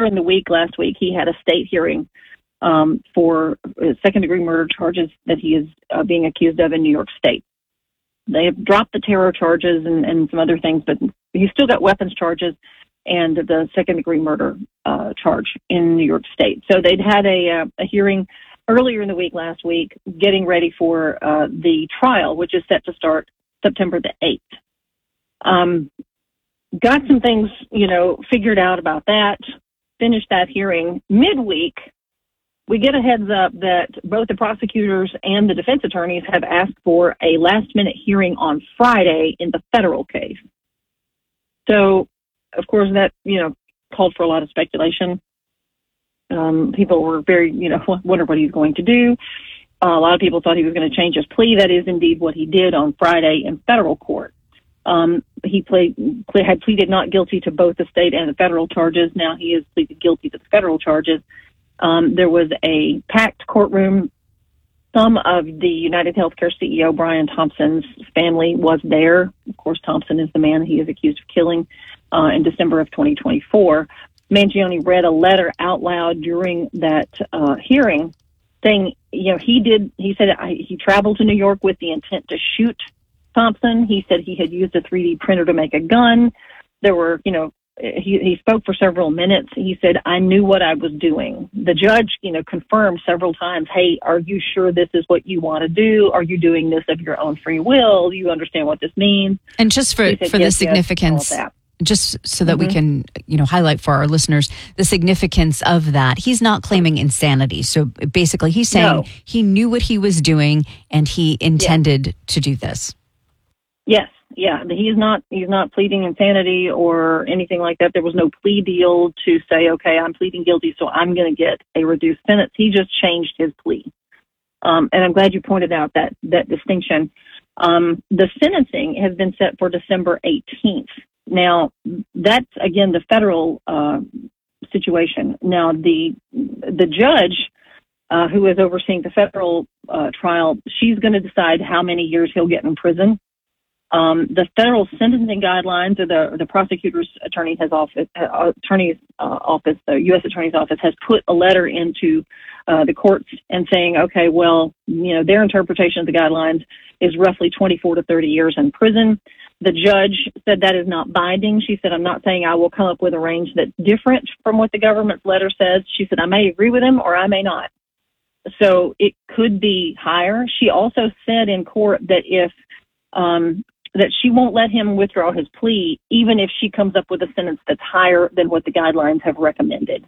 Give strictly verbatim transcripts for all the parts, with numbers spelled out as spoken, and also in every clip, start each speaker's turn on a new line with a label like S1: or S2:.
S1: in the week last week, he had a state hearing um, for second-degree murder charges that he is uh, being accused of in New York State. They have dropped the terror charges and, and some other things, but he's still got weapons charges and the second-degree murder uh, charge in New York State. So they'd had a, uh, a hearing earlier in the week last week, getting ready for uh, the trial, which is set to start September the eighth. Um, got some things, you know, figured out about that, finished that hearing. Midweek, we get a heads up that both the prosecutors and the defense attorneys have asked for a last-minute hearing on Friday in the federal case. So, of course, that, you know, called for a lot of speculation. Um, people were very, you know, wonder what he's going to do. Uh, a lot of people thought he was going to change his plea. That is indeed what he did on Friday in federal court. Um, he played, play, had pleaded not guilty to both the state and the federal charges. Now he is pleaded guilty to the federal charges. Um, there was a packed courtroom. Some of the United Healthcare C E O, Brian Thompson's family, was there. Of course, Thompson is the man he is accused of killing uh, in December of twenty twenty-four. Mangione read a letter out loud during that uh, hearing saying, you know, he did, he said I, he traveled to New York with the intent to shoot Thompson. He said he had used a three D printer to make a gun. There were, you know, he, he spoke for several minutes. He said, I knew what I was doing. The judge, you know, confirmed several times, hey, are you sure this is what you want to do? Are you doing this of your own free will? Do you understand what this means?
S2: And just for,
S1: said,
S2: for
S1: yes,
S2: the significance,
S1: yes,
S2: just so that
S1: mm-hmm.
S2: we can, you know, highlight for our listeners the significance of that. He's not claiming insanity. So basically he's saying
S1: no.
S2: he knew what he was doing and he intended
S1: yes.
S2: to do this.
S1: Yes. Yeah, he's not he's not pleading insanity or anything like that. There was no plea deal to say, okay, I'm pleading guilty, so I'm going to get a reduced sentence. He just changed his plea. Um, and I'm glad you pointed out that, that distinction. Um, the sentencing has been set for December eighteenth. Now, that's, again, the federal uh, situation. Now, the the judge uh, who is overseeing the federal uh, trial, she's going to decide how many years he'll get in prison. Um, the federal sentencing guidelines, or the the prosecutor's attorney's has office, uh, attorney's uh, office, the U S Attorney's office has put a letter into uh, the courts and saying, okay, well, you know, their interpretation of the guidelines is roughly twenty-four to thirty years in prison. The judge said that is not binding. She said, I'm not saying I will come up with a range that's different from what the government's letter says. She said, I may agree with him or I may not. So it could be higher. She also said in court that if um, that she won't let him withdraw his plea, even if she comes up with a sentence that's higher than what the guidelines have recommended.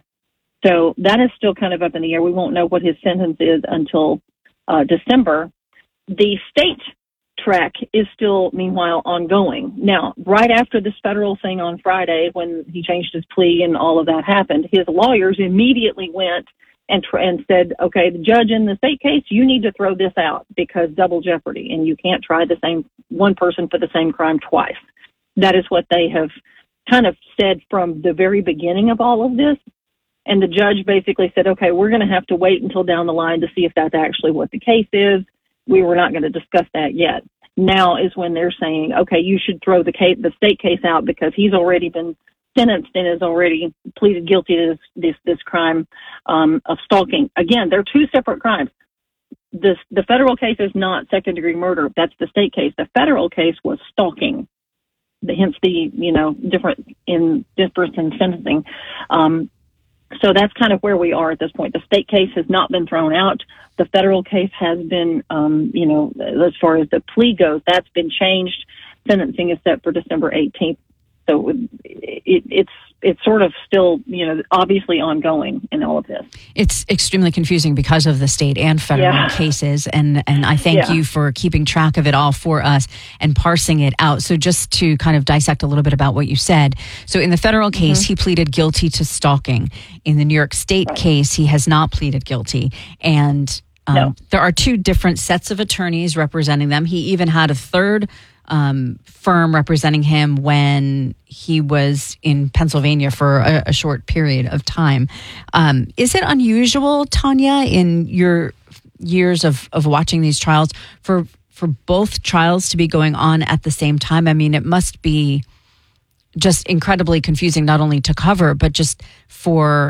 S1: So that is still kind of up in the air. We won't know what his sentence is until uh, December. The state track is still, meanwhile, ongoing. Now, right after this federal thing on Friday, when he changed his plea and all of that happened, his lawyers immediately went and tr- and said, okay, the judge in the state case, you need to throw this out because double jeopardy, and you can't try the same one person for the same crime twice. That is what they have kind of said from the very beginning of all of this. And the judge basically said, okay, we're going to have to wait until down the line to see if that's actually what the case is. We were not going to discuss that yet. Now is when they're saying, okay, you should throw the case, the state case out because he's already been sentenced and has already pleaded guilty to this this, this crime um, of stalking. Again, they're two separate crimes. This, the federal case is not second-degree murder. That's the state case. The federal case was stalking. The, hence the, you know, different in difference in sentencing. Um, so that's kind of where we are at this point. The state case has not been thrown out. The federal case has been, um, you know, as far as the plea goes, that's been changed. Sentencing is set for December eighteenth. So it, it's it's sort of still, you know, obviously ongoing in all of this.
S2: It's extremely confusing because of the state and federal
S1: yeah.
S2: cases, and, and I thank
S1: yeah.
S2: you for keeping track of it all for us and parsing it out. So just to kind of dissect a little bit about what you said. So in the federal case, mm-hmm. he pleaded guilty to stalking. In the New York State right. case, he has not pleaded guilty. And um, no. there are two different sets of attorneys representing them. He even had a third Um, firm representing him when he was in Pennsylvania for a, a short period of time. Um, is it unusual, Tanya, in your years of, of watching these trials, for for both trials to be going on at the same time? I mean, it must be just incredibly confusing, not only to cover, but just for